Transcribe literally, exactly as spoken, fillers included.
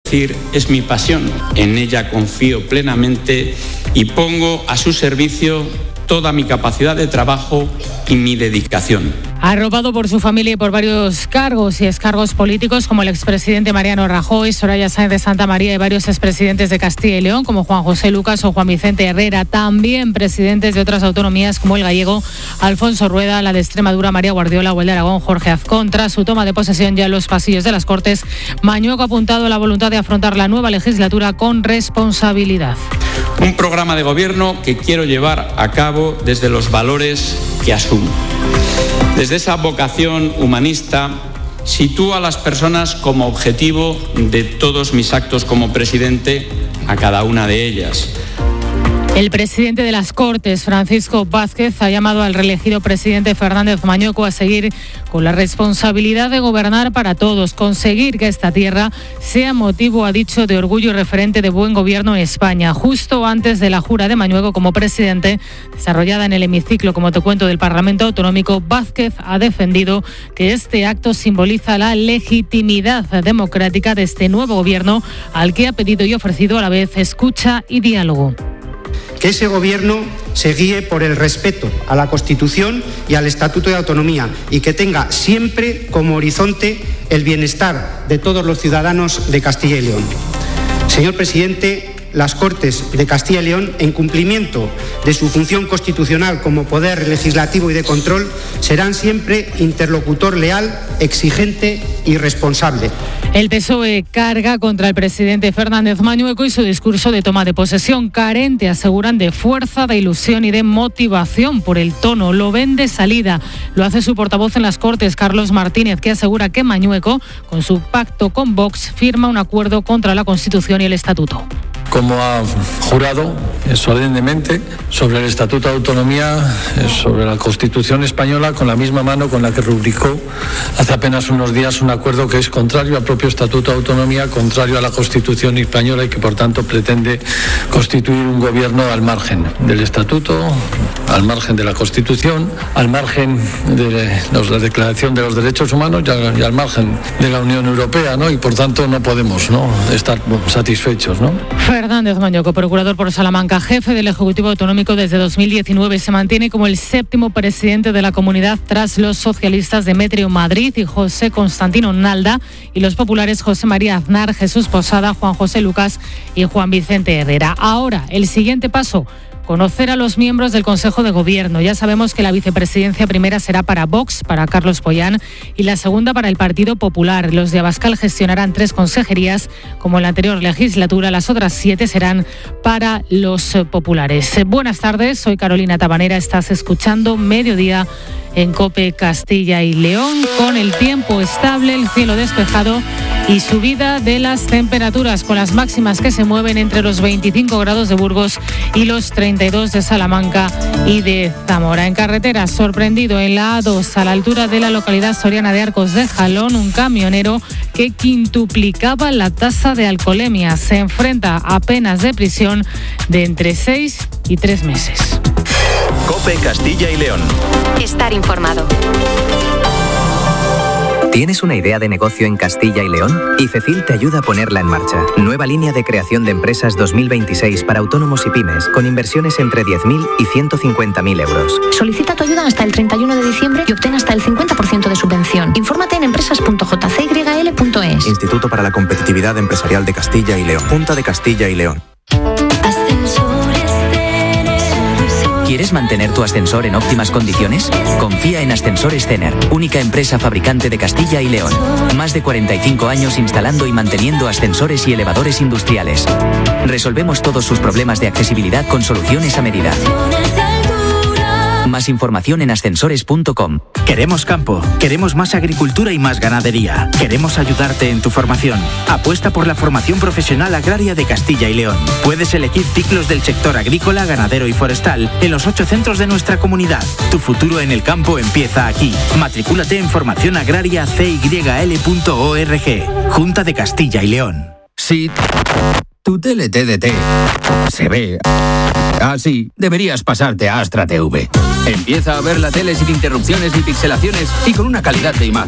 decir es mi pasión. En ella confío plenamente y pongo a su servicio toda mi capacidad de trabajo y mi dedicación. Arropado por su familia y por varios cargos y excargos políticos como el expresidente Mariano Rajoy, Soraya Sáenz de Santa María y varios expresidentes de Castilla y León como Juan José Lucas o Juan Vicente Herrera, también presidentes de otras autonomías como el gallego Alfonso Rueda, la de Extremadura María Guardiola o el de Aragón Jorge Azcón. Tras su toma de posesión ya en los pasillos de las Cortes, Mañueco ha apuntado a la voluntad de afrontar la nueva legislatura con responsabilidad. Un programa de gobierno que quiero llevar a cabo desde los valores que asumo. Desde esa vocación humanista, sitúo a las personas como objetivo de todos mis actos como presidente, a cada una de ellas. El presidente de las Cortes, Francisco Vázquez, ha llamado al reelegido presidente Fernández Mañueco a seguir con la responsabilidad de gobernar para todos, conseguir que esta tierra sea motivo, ha dicho, de orgullo y referente de buen gobierno en España. Justo antes de la jura de Mañueco como presidente, desarrollada en el hemiciclo, como te cuento, del Parlamento Autonómico, Vázquez ha defendido que este acto simboliza la legitimidad democrática de este nuevo gobierno, al que ha pedido y ofrecido a la vez escucha y diálogo. Que ese gobierno se guíe por el respeto a la Constitución y al Estatuto de Autonomía y que tenga siempre como horizonte el bienestar de todos los ciudadanos de Castilla y León. Señor presidente, las Cortes de Castilla y León, en cumplimiento de su función constitucional como poder legislativo y de control, serán siempre interlocutor leal, exigente y responsable. El P S O E carga contra el presidente Fernández Mañueco y su discurso de toma de posesión carente, aseguran, de fuerza, de ilusión y de motivación por el tono. Lo ven de salida. Lo hace su portavoz en las Cortes, Carlos Martínez, que asegura que Mañueco, con su pacto con Vox, firma un acuerdo contra la Constitución y el Estatuto. Como ha jurado solemnemente sobre el Estatuto de Autonomía, sobre la Constitución española, con la misma mano con la que rubricó hace apenas unos días un acuerdo que es contrario al propio Estatuto de Autonomía, contrario a la Constitución española y que por tanto pretende constituir un gobierno al margen del Estatuto, al margen de la Constitución, al margen de la Declaración de los Derechos Humanos y al margen de la Unión Europea, ¿no? Y por tanto no podemos, ¿no?, estar satisfechos, ¿no? Fernández Mañueco, procurador por Salamanca, jefe del Ejecutivo Autonómico desde dos mil diecinueve, se mantiene como el séptimo presidente de la comunidad tras los socialistas Demetrio Madrid y José Constantino Nalda y los populares José María Aznar, Jesús Posada, Juan José Lucas y Juan Vicente Herrera. Ahora, el siguiente paso: conocer a los miembros del Consejo de Gobierno. Ya sabemos que la vicepresidencia primera será para Vox, para Carlos Pollán, y la segunda para el Partido Popular. Los de Abascal gestionarán tres consejerías, como en la anterior legislatura. Las otras siete serán para los populares. Buenas tardes, soy Carolina Tabanera. Estás escuchando Mediodía en COPE Castilla y León, con el tiempo estable, el cielo despejado y subida de las temperaturas, con las máximas que se mueven entre los veinticinco grados de Burgos y los treinta y dos de Salamanca y de Zamora. En carretera, sorprendido en la A dos, a la altura de la localidad soriana de Arcos de Jalón, un camionero que quintuplicaba la tasa de alcoholemia. Se enfrenta a penas de prisión de entre seis y tres meses. COPE Castilla y León. Estar informado. ¿Tienes una idea de negocio en Castilla y León? IFECIL te ayuda a ponerla en marcha. Nueva línea de creación de empresas dos mil veintiséis para autónomos y pymes, con inversiones entre diez mil y ciento cincuenta mil euros. Solicita tu ayuda hasta el treinta y uno de diciembre y obtén hasta el cincuenta por ciento de subvención. Infórmate en empresas punto j c y l punto e s. Instituto para la Competitividad Empresarial de Castilla y León. Junta de Castilla y León. ¿Quieres mantener tu ascensor en óptimas condiciones? Confía en Ascensores Cener, única empresa fabricante de Castilla y León. Más de cuarenta y cinco años instalando y manteniendo ascensores y elevadores industriales. Resolvemos todos sus problemas de accesibilidad con soluciones a medida. Más información en ascensores punto com. Queremos campo, queremos más agricultura y más ganadería. Queremos ayudarte en tu formación. Apuesta por la formación profesional agraria de Castilla y León. Puedes elegir ciclos del sector agrícola, ganadero y forestal en los ocho centros de nuestra comunidad. Tu futuro en el campo empieza aquí. Matricúlate en formación agraria c y l punto org. Junta de Castilla y León. Sí. Tu tele T D T se ve así. Deberías pasarte a Astra T V. Empieza a ver la tele sin interrupciones ni pixelaciones y con una calidad de imagen